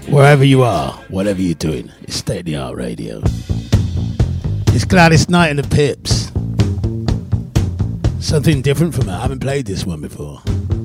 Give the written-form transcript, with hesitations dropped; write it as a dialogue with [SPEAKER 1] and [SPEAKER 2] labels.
[SPEAKER 1] Wherever you are, whatever you're doing, it's State of the Art Radio. It's Gladys Knight and the Pips. Something different from it. I haven't played this one before.